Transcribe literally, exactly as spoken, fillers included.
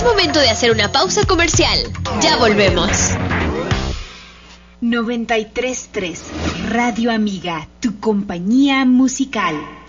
Es momento de hacer una pausa comercial. Ya volvemos. noventa y tres punto tres Radio Amiga, tu compañía musical.